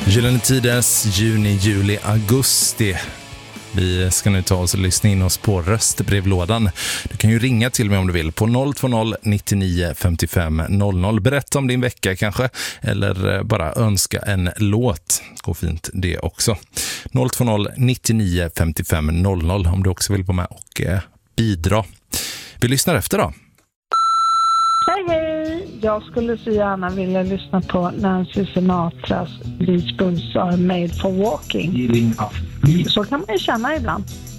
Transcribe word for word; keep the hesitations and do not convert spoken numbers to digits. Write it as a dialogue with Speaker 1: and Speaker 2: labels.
Speaker 1: Gyllene Tiders juni, juli, augusti. Vi ska nu ta oss och lyssna in oss på röstbrevlådan. Du kan ju ringa till mig om du vill på noll två noll nittionio femtiofem noll noll. Berätta om din vecka kanske, eller bara önska en låt. Går fint det också. noll två noll nittionio femtiofem noll noll om du också vill vara med och eh, bidra. Vi lyssnar efter då.
Speaker 2: Hej hej! Jag skulle så gärna vilja lyssna på Nancy Sinatras These Boots Are Made For Walking. Så kan man ju känna ibland.